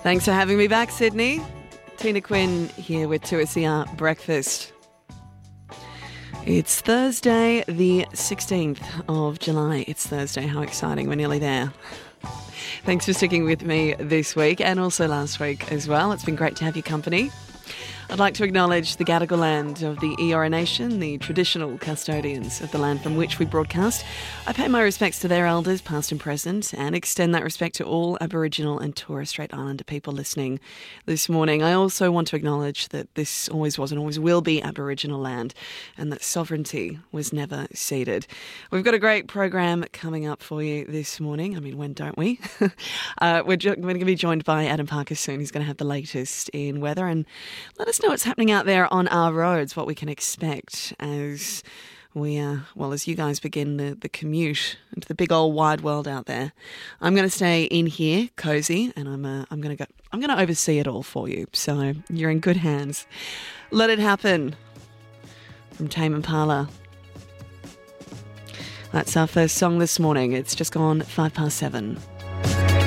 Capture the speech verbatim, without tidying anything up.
Thanks for having me back, Sydney. Tina Quinn here with two S E R Breakfast. It's Thursday, the sixteenth of July. It's Thursday. How exciting. We're nearly there. Thanks for sticking with me this week and also last week as well. It's been great to have your company. I'd like to acknowledge the Gadigal land of the Eora Nation, the traditional custodians of the land from which we broadcast. I pay my respects to their elders, past and present, and extend that respect to all Aboriginal and Torres Strait Islander people listening this morning. I also want to acknowledge that this always was and always will be Aboriginal land and that sovereignty was never ceded. We've got a great program coming up for you this morning. I mean, when don't we? uh, we're, jo- we're going to be joined by Adam Parker soon. He's going to have the latest in weather and let us know what's happening out there on our roads, what we can expect as we, uh, well, as you guys begin the, the commute into the big old wide world out there. I'm going to stay in here, cosy, and I'm uh, I'm going to go. I'm going to oversee it all for you. So you're in good hands. Let It Happen from Tame Impala. That's our first song this morning. It's just gone five past seven.